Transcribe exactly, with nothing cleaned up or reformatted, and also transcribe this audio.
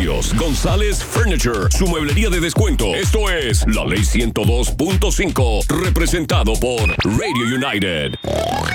Barrios, González Furniture, su mueblería de descuento. Esto es La Ley ciento dos punto cinco, representado por Radio United.